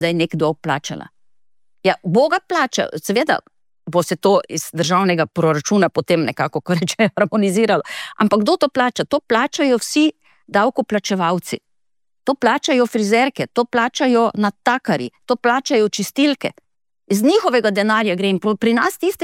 zdaj nekdo plačala. Ja, Boga plača, seveda bo se to iz državnega proračuna potem nekako, ko reče, harmoniziralo. Ampak kdo to plača? To plačajo vsi davkoplačevalci. To plačajo frizerke, to plačajo natakarji, to plačajo čistilke. Iz njihovega denarja gre in pri nas tiste,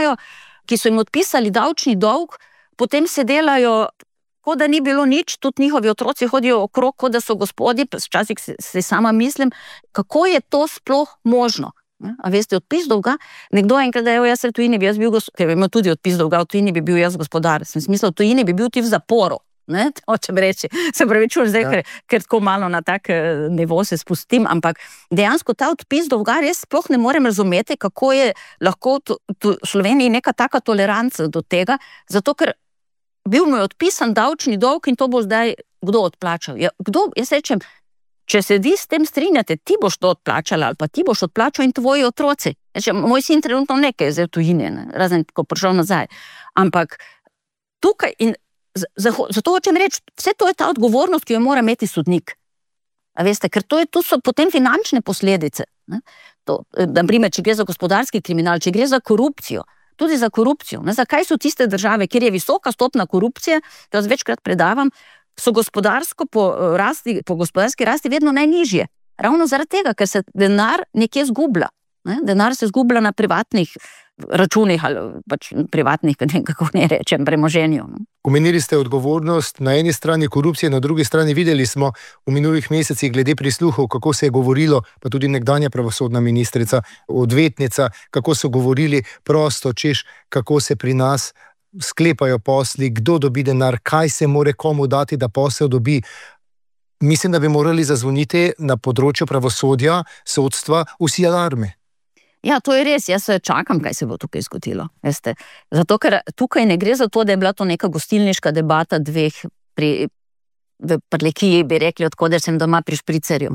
ki so jim odpisali davčni dolg, potem se delajo, kot da ni bilo nič, tudi njihovi otroci hodijo okrog, kot da so gospodje, včasih se sama mislim, kako je to sploh možno. A veste, odpis dolga, nekdo enkrat da jaz v tujini bi jaz bil, ker ima tudi odpis dolga, v tujini bi bil jaz gospodar, sem smislil, v tujini bi bil ti v zaporu, ne, hočem reči, se pravi čujem zdaj, ker tako malo na tak nivo se spustim, ampak dejansko ta odpis dolga res sploh ne morem razumeti, kako je lahko v Sloveniji neka taka toleranca do tega, zato ker bil mu je odpisan davčni dolg in to bo zdaj kdo odplačal. Ja, kdo, jaz rečem, če se vi s tem strinjate, ti boš to odplačala ali pa ti boš odplačal in tvoji otroci. Moj sin trenutno nekaj zdaj v tujini, razen ko prišel nazaj. Ampak tukaj in zato hočem reči, vse to je ta odgovornost, ki jo mora imeti sodnik. A veste, ker tu so potem finančne posledice. Naprimer, če gre za gospodarski kriminal, če gre za korupcijo, tudi za korupcijo. Zakaj so tiste države, kjer je visoka stopna korupcije, da vas večkrat predavam, so gospodarsko po gospodarski rasti vedno najnižje. Ravno zaradi tega, ker se denar nekje zgublja. Denar se zgublja na privatnih računih ali pač privatnih, kako ne rečem, premoženju. Omenili ste odgovornost, na eni strani korupcije, na drugi strani videli smo v minulih mesecih glede prisluhov, kako se je govorilo, pa tudi nekdanja pravosodna ministrica, odvetnica, kako so govorili prosto, češ, kako se pri nas sklepajo posli, kdo dobi denar, kaj se more komu dati, da posel dobi. Mislim, da bi morali zazvoniti na področju pravosodja, sodstva, vsi alarmi. Ja, to je res, jaz čakam, kaj se bo tukaj zgodilo, veste. Zato, ker tukaj ne gre za to, da je bila to neka gostilniška debata dveh v Prlekiji, bi rekli, odkoder sem doma pri špricerju.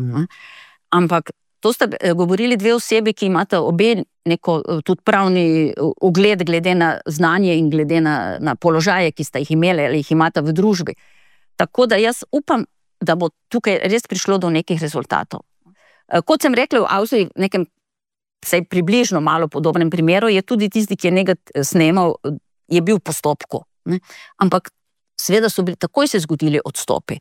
Ampak to sta govorili dve osebi, ki imata obe neko tudi pravni ugled glede na znanje in glede na položaje, ki sta jih imeli ali jih imata v družbi. Tako da jaz upam, da bo tukaj res prišlo do nekih rezultatov. Kot sem rekla, v Avstriji nekem vsaj približno malo podobnem primeru, je tudi tisti, ki je nekaj snemal, je bil v postopku. Ampak seveda so bili, takoj se zgodili odstopi.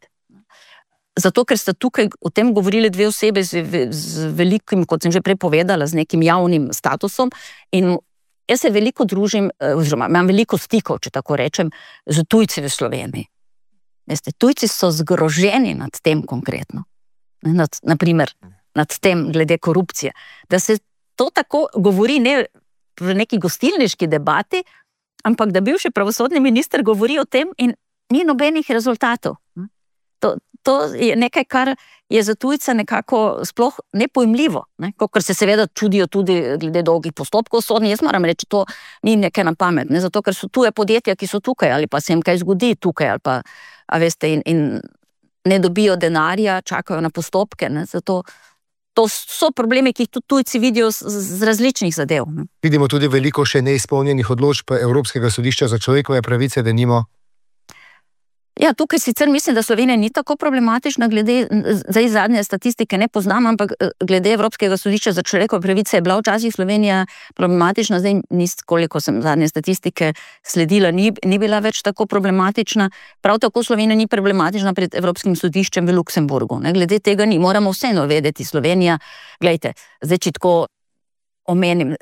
Zato, ker sta tukaj o tem govorili dve osebe z velikim, kot sem že prej povedala, z nekim javnim statusom in jaz se veliko družim, oziroma imam veliko stikov, če tako rečem, z tujci v Sloveniji. Veste, tujci so zgroženi nad tem konkretno. Naprimer, nad tem glede korupcije. Da se to tako govori ne v neki gostilniški debati, ampak da bivši pravosodni minister govori o tem in ni nobenih rezultatov. To je nekaj, kar je za tujca nekako sploh nepojmljivo, ker se seveda čudijo tudi glede dolgih postopkov sodnih. Jaz moram reči, to ni nekaj na pamet, zato ker so tuje podjetja, ki so tukaj ali pa se jim kaj zgodi tukaj ali pa, a veste, in ne dobijo denarja, čakajo na postopke, zato to so problemi, ki jih tudi tujci vidijo z različnih zadev. Vidimo tudi veliko še neizpolnjenih odločb Evropskega sodišča za človekove pravice, denimo. Ja, tukaj sicer mislim, da Slovenija ni tako problematična glede, zdaj zadnje statistike ne poznam, ampak glede Evropskega sodišča za človekove pravice je bila včasih Slovenija problematična, zdaj koliko sem zadnje statistike sledila, ni bila več tako problematična. Prav tako Slovenija ni problematična pred Evropskim sodiščem v Luksemburgu. Glede tega ni, moramo vseeno vedeti, Slovenija, gledajte, zdaj če tako omenim,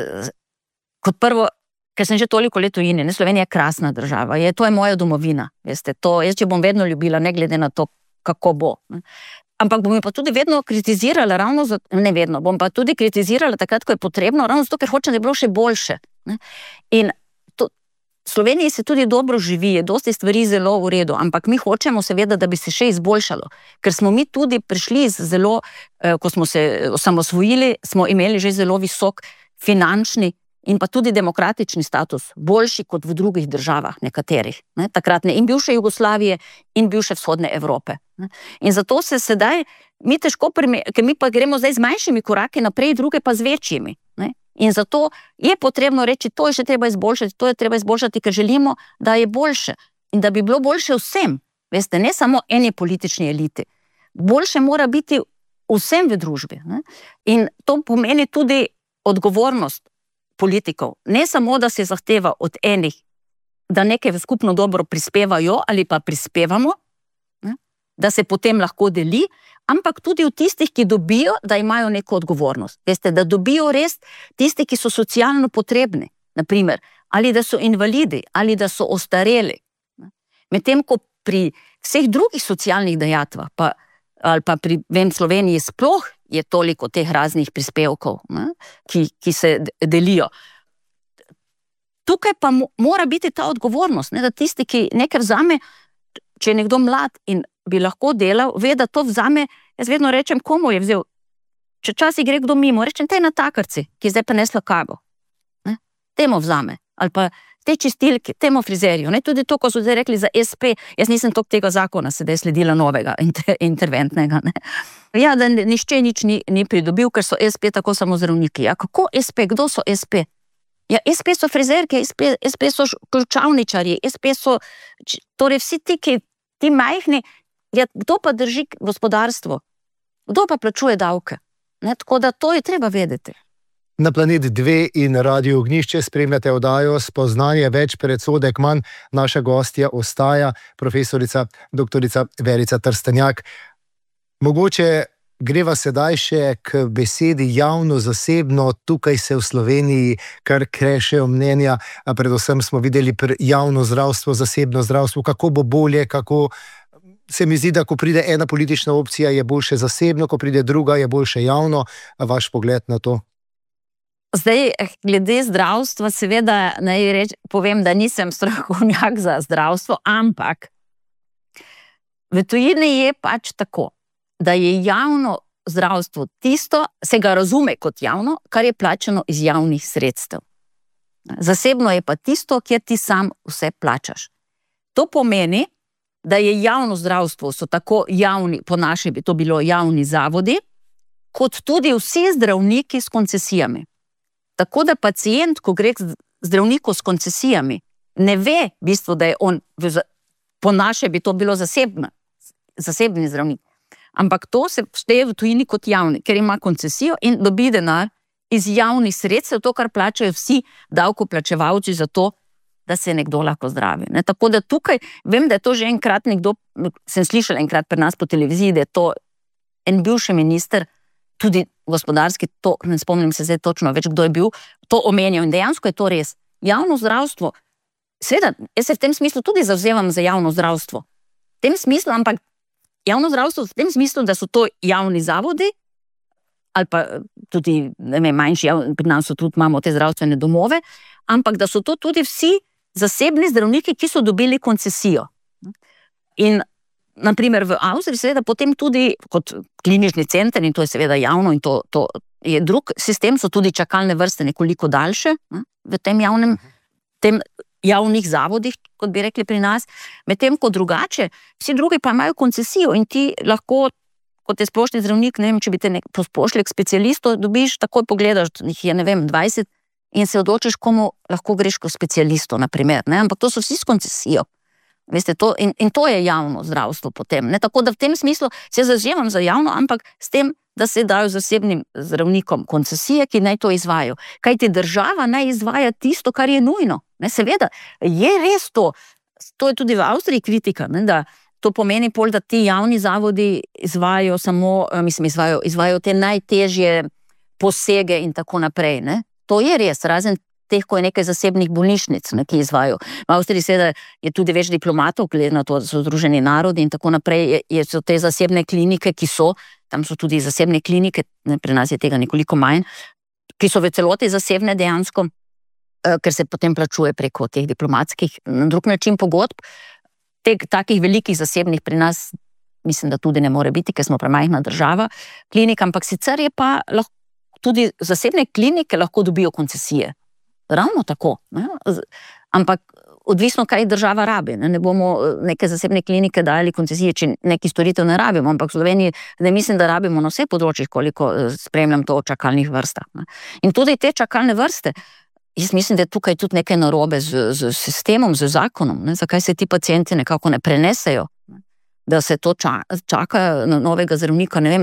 kot prvo, ker sem že toliko let v tujini, Slovenija je krasna država, to je moja domovina, veste, jaz če bom vedno ljubila, ne glede na to, kako bo. Ampak bom pa tudi vedno kritizirala, bom pa tudi kritizirala takrat, ko je potrebno, ravno zato, ker hočem, da je bilo še boljše. In Sloveniji se tudi dobro živi, je dosti stvari zelo v redu, ampak mi hočemo seveda, da bi se še izboljšalo, ker smo mi tudi prišli zelo, ko smo se osamosvojili, smo imeli že zelo visok finančni in pa tudi demokratični status, boljši kot v drugih državah, nekaterih, takratne in bivše Jugoslavije in bivše vzhodne Evrope. In zato se sedaj mi težko, ker mi pa gremo zdaj z manjšimi koraki naprej, druge pa z večjimi. In zato je potrebno reči, to je še treba izboljšati, ker želimo, da je boljše in da bi bilo boljše vsem, veste, ne samo eni politični eliti. Boljše mora biti vsem v družbi. Ne? In to pomeni tudi odgovornost politikov. Ne samo, da se zahteva od enih, da nekaj v skupno dobro prispevajo ali pa prispevamo, ne? Da se potem lahko deli, ampak tudi od tistih, ki dobijo, da imajo neko odgovornost. Veste, da dobijo res tisti, ki so socialno potrebni, naprimer, ali da so invalidi, ali da so ostareli. Medtem ko pri vseh drugih socialnih dajatvah, ali pa pri Sloveniji sploh je toliko teh raznih prispevkov, ne, ki se delijo. Tukaj pa mora biti ta odgovornost, ne, da tisti, ki nekaj vzame, če je nekdo mlad in bi lahko delal, ve, da to vzame, jaz vedno rečem, komu je vzel. Če časi gre kdo mimo, rečem, tej natakarci, ki zdaj pa nesla kavo. Ne, temu vzame. Ali pa te čistilke, temu frizerju. Ne, tudi to, ko so zdaj rekli za SP, jaz nisem tok tega zakona sedaj sledila novega, interventnega. Ne. Ja, da nišče nič ni pridobil, ker so SP tako samo zdravniki. Ja, kako SP? Kdo so SP? Ja, SP so frizerke, SP so ključavničarji, SP so, torej vsi ti majhni, ja, kdo pa drži gospodarstvo? Kdo pa plačuje davke? Ne, tako da to je treba vedeti. Na Planet 2 in Radio Ognjišče spremljate oddajo Spoznanje več, predsodek manj. Naša gostja ostaja profesorica doktorica Verica Trstenjak. Mogoče greva sedaj še k besedi javno-zasebno. Tukaj se v Sloveniji kar krešejo mnenja, a predvsem smo videli javno zdravstvo, zasebno zdravstvo, kako bo bolje, kako se mi zdi, da ko pride ena politična opcija, je boljše zasebno, ko pride druga, je boljše javno. Vaš pogled na to? Zdaj, glede zdravstva, seveda povem, da nisem strokovnjak za zdravstvo, ampak v tujini je pač tako, da je javno zdravstvo tisto, se ga razume kot javno, kar je plačano iz javnih sredstev. Zasebno je pa tisto, kjer ti sam vse plačaš. To pomeni, da je javno zdravstvo, so tako javni, po naše bi to bilo javni zavodi, kot tudi vsi zdravniki s koncesijami. Tako da pacient, ko gre k zdravniku s koncesijami, ne ve v bistvu, da je on, po naše bi to bilo zasebni zdravnik. Ampak to se šteje v tujini kot javni, ker ima koncesijo in dobi denar iz javnih sredstev, to, kar plačajo vsi davkoplačevalci za to, da se nekdo lahko zdravi. Ne? Tako da tukaj, vem, da je to že enkrat nekdo, sem slišala enkrat pri nas po televiziji, da je to en bivši minister, tudi gospodarski, to ne spomnim se zdaj točno več, kdo je bil, to omenjal in dejansko je to res. Javno zdravstvo, seveda, jaz se v tem smislu tudi zavzemam za javno zdravstvo. V tem smislu, ampak javno zdravstvo v tem smislu, da so to javni zavodi, ali pa tudi, ne vem, manjši, pri nas so tudi, imamo te zdravstvene domove, ampak da so to tudi vsi zasebni zdravniki, ki so dobili koncesijo. In naprimer v Avstriji seveda potem tudi kot klinični center, in to je seveda javno, in to je drug sistem, so tudi čakalne vrste nekoliko daljše, ne, v tem javnih zavodih, kot bi rekli pri nas, medtem ko drugače, vsi drugi pa imajo koncesijo in ti lahko, kot je splošni zdravnik, ne vem, če bi te pošli k specialistu, dobiš, takoj pogledaš, jih je, ne vem, 20 in se odločiš, komu lahko greš k specialistu, naprimer, ne, ampak to so vsi s koncesijo. Veste, in to je javno zdravstvo potem. Ne? Tako da v tem smislu se zavzemam za javno, ampak s tem, da se dajo zasebnim zdravnikom koncesije, ki naj to izvajajo. Kajti država naj izvaja tisto, kar je nujno. Ne? Seveda, je res to. To je tudi v Avstriji kritika, ne? Da to pomeni pol, da ti javni zavodi izvajajo samo, izvajajo te najtežje posege in tako naprej. Ne? To je res, razen teh, ko je nekaj zasebnih bolnišnic, ne, ki izvajajo. V Avstriji seveda je tudi več diplomatov, glede na to, da so Združeni narodi in tako naprej, so te zasebne klinike, ki so, tam so tudi zasebne klinike, ne, pri nas je tega nekoliko manj, ki so v celoti zasebne dejansko, ker se potem plačuje preko teh diplomatskih, na drug način pogodb. Takih velikih zasebnih pri nas, mislim, da tudi ne more biti, ker smo premajhna država, klinika, ampak sicer je pa tudi zasebne klinike lahko dobijo koncesije. Ravno tako, ne? Ampak odvisno, kaj država rabi. Ne bomo neke zasebne klinike dali koncesije, če neki storitev ne rabimo, ampak v Sloveniji ne mislim, da rabimo na vse področjih, koliko spremljam to o čakalnih vrstah. Ne? In tudi te čakalne vrste, jaz mislim, da je tukaj tudi nekaj narobe z sistemom, z zakonom, ne? Zakaj se ti pacienti nekako ne prenesejo, da se to čaka na novega zdravnika, ne vem,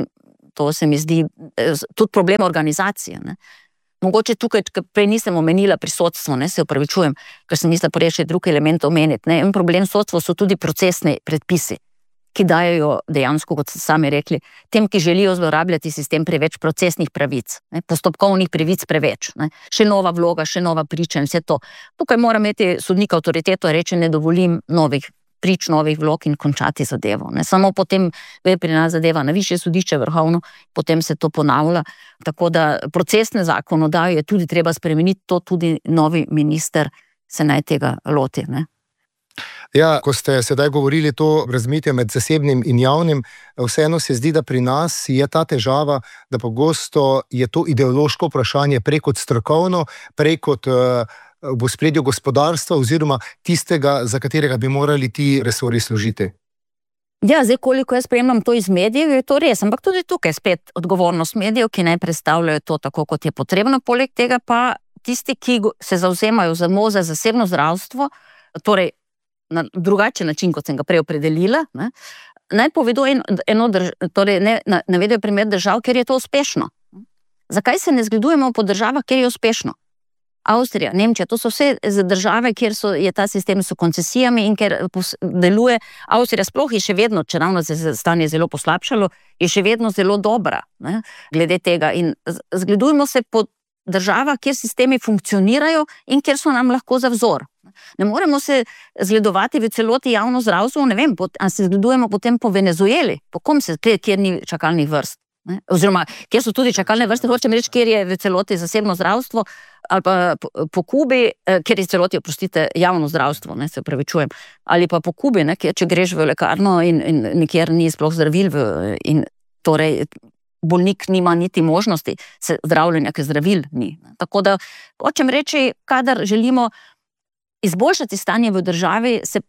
To se mi zdi tudi problem organizacije. Ne. Mogoče tukaj, prej nisem omenila pri sodstvu, ne, se opravičujem, ker sem mislila poreči drugi element omeniti. Ne. In problem sodstva so tudi procesni predpisi, ki dajo dejansko, kot ste sami rekli, tem, ki želijo zlorabljati sistem, preveč procesnih pravic, ne, postopkovnih pravic preveč. Ne. Še nova vloga, še nova priča in vse to. Tukaj mora imeti sodnik avtoriteto, reče, ne dovolim novih prič, novih vlog in končati zadevo. Ne. Samo potem gre pri nas zadeva na višje sodišče, vrhovno, potem se to ponavlja. Tako da procesne zakonodaje je tudi treba spremeniti, to tudi novi minister se naj tega loti. Ne. Ja, ko ste sedaj govorili to razmejitve med zasebnim in javnim, vseeno se zdi, da pri nas je ta težava, da pogosto je to ideološko vprašanje prej kot strokovno, prej kot v ospredju gospodarstva oziroma tistega, za katerega bi morali ti resorji služiti. Ja, zdaj, koliko jaz spremljam to iz medijev, je to res, ampak tudi tukaj spet odgovornost medijev, ki naj predstavljajo to tako, kot je potrebno, poleg tega pa tisti, ki se zavzemajo za zasebno zdravstvo, torej na drugačen način, kot sem ga prej opredelila, ne, naj povedo navedajo primer držav, kjer je to uspešno. Zakaj se ne zgledujemo po državah, kjer je uspešno? Avstrija, Nemčija, to so vse države, kjer je ta sistem s koncesijami in kjer deluje. Avstrija sploh je še vedno, če ravno se stanje zelo poslabšalo, je še vedno zelo dobra, ne, glede tega. In zgledujemo se po državah, kjer sistemi funkcionirajo in kjer so nam lahko za vzor. Ne moremo se zgledovati v celoti javno zdravstvo, ne vem, a se zgledujemo potem po Venezueli, po kom se, kjer ni čakalnih vrst. Ne? Oziroma, kjer so tudi čakalne vrste, hočem reči, kjer je v celoti zasebno zdravstvo, ali pa po Kubi, kjer je celoti, oprostite, javno zdravstvo, ne, se opravičujem. Ali pa po Kubi, ne, če greš v lekarno in nikjer ni sploh zdravil in torej bolnik nima niti možnosti zdravljenja, ker zdravil ni. Tako da, hočem reči, kadar želimo izboljšati stanje v državi, se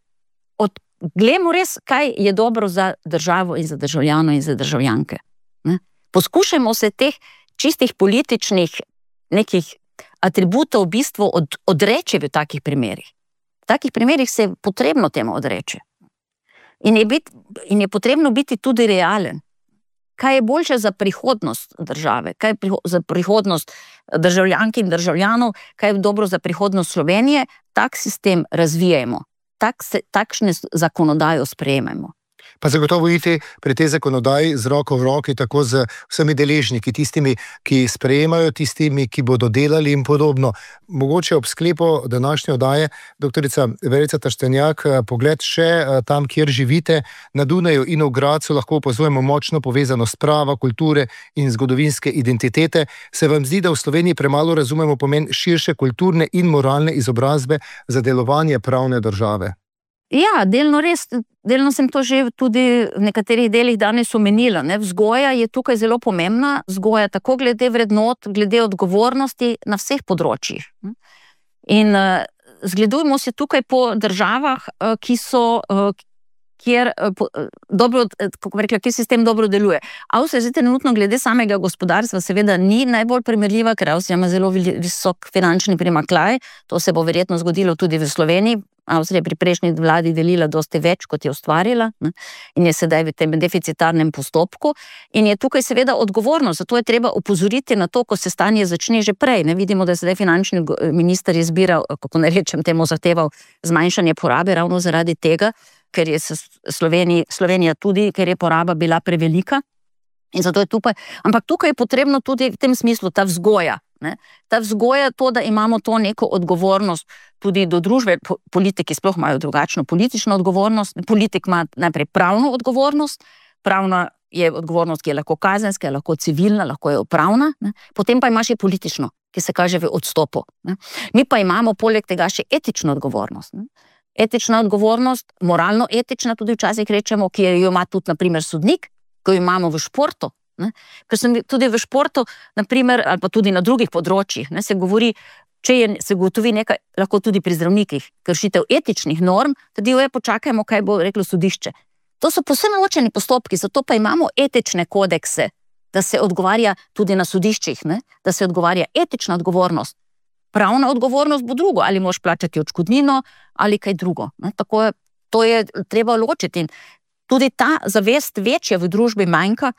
gledamo res, kaj je dobro za državo in za državljano in za državljanke. Ne? Poskušajmo se teh čistih političnih nekih atributov v bistvu odreči v takih primerih. V takih primerih se je potrebno temu odreči. In je potrebno biti tudi realen. Kaj je boljše za prihodnost države, kaj je za prihodnost državljank in državljanov, kaj je dobro za prihodnost Slovenije, tak sistem razvijajmo, takšne zakonodajo sprejemajmo. Pa zagotovo iti pri tej zakonodaji z roko v roki, tako z vsemi deležniki, tistimi, ki sprejemajo, tistimi, ki bodo delali in podobno. Mogoče ob sklepu današnje oddaje, doktorica Verica Trstenjak, pogled še tam, kjer živite, na Dunaju in v Gradcu lahko opazujemo močno povezanost prava, kulture in zgodovinske identitete. Se vam zdi, da v Sloveniji premalo razumemo pomen širše kulturne in moralne izobrazbe za delovanje pravne države? Ja, delno res, delno sem to že tudi v nekaterih delih danes omenila. Ne? Vzgoja je tukaj zelo pomembna, vzgoja tako glede vrednot, glede odgovornosti na vseh področjih. In zgledujemo se tukaj po državah, kjer sistem dobro deluje. Avstrija zdaj trenutno glede samega gospodarstva seveda ni najbolj primerljiva, ker Avstrija ima zelo visok finančni primanjkljaj, to se bo verjetno zgodilo tudi v Sloveniji. Avstrija pri prejšnji vladi delila dosti več, kot je ustvarila, ne? In je sedaj v tem deficitarnem postopku in je tukaj seveda odgovornost, zato je treba opozoriti na to, ko se stanje začne že prej. Ne? Vidimo, da je sedaj finančni minister izbiral, kako ne rečem temu, zahteval zmanjšanje porabe ravno zaradi tega, ker je Slovenija tudi, ker je poraba bila prevelika in zato je tukaj, ampak tukaj je potrebno tudi v tem smislu ta vzgoja. Ne? Ta vzgoja, to, da imamo to neko odgovornost tudi do družbe, politiki sploh imajo drugačno politično odgovornost, politik ima najprej pravno odgovornost, pravna je odgovornost, ki je lahko kazenska, je lahko civilna, lahko je upravna, ne? Potem pa imaš še politično, ki se kaže v odstopu. Ne? Mi pa imamo poleg tega še etično odgovornost. Ne? Etična odgovornost, moralno etična tudi včasih rečemo, ki jo ima tudi na primer sodnik, ko jo imamo v športu. Ne? Ker sem tudi v športu, naprimer, ali pa tudi na drugih področjih, ne, se govori, se gotovi nekaj, lahko tudi pri zdravnikih, kršitev etičnih norm, tudi počakajmo, kaj bo reklo sodišče. To so povsem ločeni postopki, zato pa imamo etične kodekse, da se odgovarja tudi na sodiščih, ne, da se odgovarja etična odgovornost. Pravna odgovornost bo drugo, ali moraš plačati odškodnino ali kaj drugo. Ne, tako je, to je treba ločiti. In tudi ta zavest večja v družbi manjka,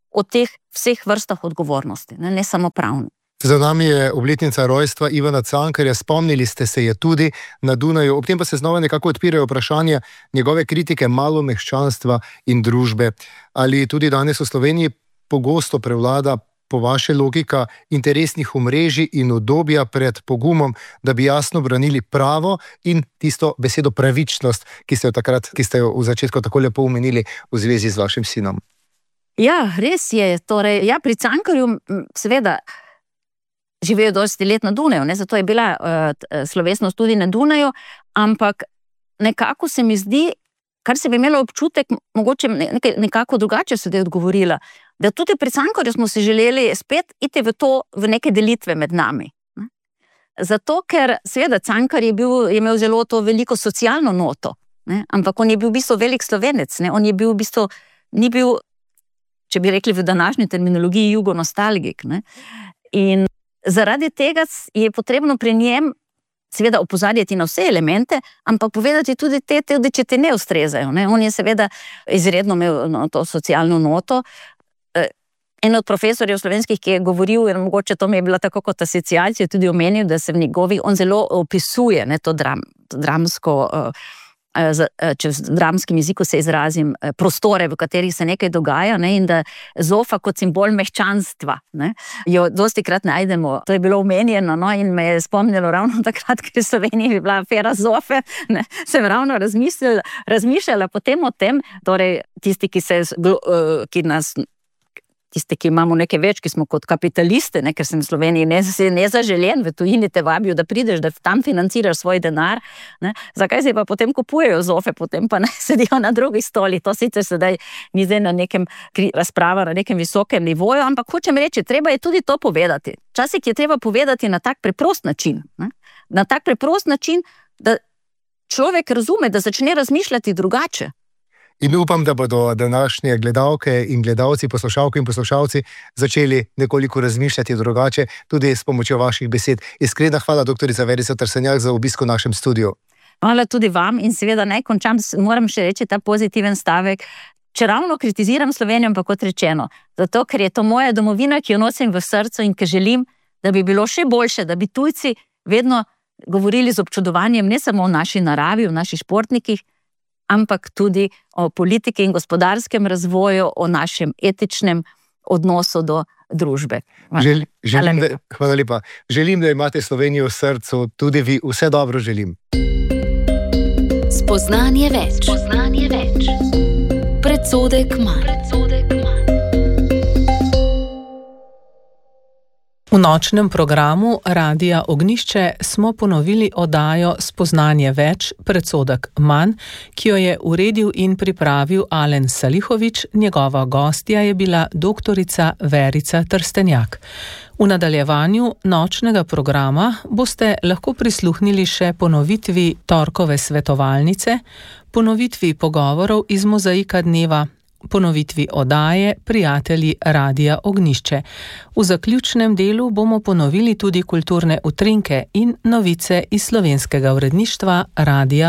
o teh vseh vrstah odgovornosti, ne samo pravni. Za nami je obletnica rojstva Ivana Cankarja, spomnili ste se je tudi na Dunaju, ob tem pa se znova nekako odpirajo vprašanja njegove kritike malomeščanstva in družbe. Ali tudi danes v Sloveniji pogosto prevlada po vaše logika interesnih omrežij in udobja pred pogumom, da bi jasno branili pravo in tisto besedo pravičnost, ki ste jo v začetku tako lepo omenili v zvezi z vašim sinom? Ja, res je. Torej, pri Cankarju seveda živijo dosti let na Dunaju, zato je bila slovesnost tudi na Dunaju, ampak nekako se mi zdi, kar se bi imelo občutek, mogoče nekako drugače se da je odgovorila, da tudi pri Cankarju smo si želeli spet iti v neke delitve med nami. Zato, ker seveda Cankar je imel zelo to veliko socialno noto, ampak on je bil v bistvu velik Slovenec, on je bil v bistvu, ni bil, če bi rekli v današnji terminologiji, jugonostalgik. In zaradi tega je potrebno pri njem seveda opozarjati na vse elemente, ampak povedati tudi tudi če ti ne ustrezajo. On je seveda izredno imel to socialno noto. En od profesorjev slovenskih, ki je govoril, in mogoče to mi je bila tako kot asociacija, tudi omenil, da se on zelo opisuje to dramsko, če v dramskem jeziku se izrazim, prostore, v katerih se nekaj dogaja, in da zofa kot simbol mehčanstva, jo dostikrat najdemo. To je bilo omenjeno, in me je spomnilo ravno takrat, ker v Sloveniji je bila afera zofe, sem ravno razmišljala potem o tem, torej tisti, tisti, ki imamo nekaj več, ki smo kot kapitaliste, ker sem v Sloveniji nezaželen, v tujini te vabijo, da prideš, da tam financiraš svoj denar, zakaj se pa potem kupujejo zofe, potem pa ne sedijo na drugih stolih. To sicer sedaj ni zdaj na nekem razprava, na nekem visokem nivoju, ampak hočem reči, treba je tudi to povedati. Včasih je treba povedati na tak preprost način. Na tak preprost način, da človek razume, da začne razmišljati drugače. In upam, da bodo današnje gledalke in gledalci, poslušalke in poslušalci začeli nekoliko razmišljati drugače, tudi s pomočjo vaših besed. Iskrena hvala, doktorica Verica Trstenjak, za obisk v našem studiu. Hvala tudi vam in seveda naj končam, moram še reči ta pozitiven stavek. Če ravno kritiziram Slovenijo, pa kot rečeno, zato ker je to moja domovina, ki jo nosim v srcu in ker želim, da bi bilo še boljše, da bi tujci vedno govorili z občudovanjem ne samo o naši naravi, o naših športnikih, ampak tudi o politiki in gospodarskem razvoju, o našem etičnem odnosu do družbe. Hvala lepa. Želim, da imate Slovenijo v srcu, tudi vi. Vse dobro želim. Spoznanje več. Predsodek manj. V nočnem programu Radia Ognjišče smo ponovili oddajo Spoznanje več, predsodek manj, ki jo je uredil in pripravil Alen Salihovič, njegova gostja je bila doktorica Verica Trstenjak. V nadaljevanju nočnega programa boste lahko prisluhnili še ponovitvi torkove svetovalnice, ponovitvi pogovorov iz Mozaika dneva, ponovitvi oddaje Prijatelji Radia Ognjišče. V zaključnem delu bomo ponovili tudi kulturne utrinke in novice iz slovenskega uredništva Radia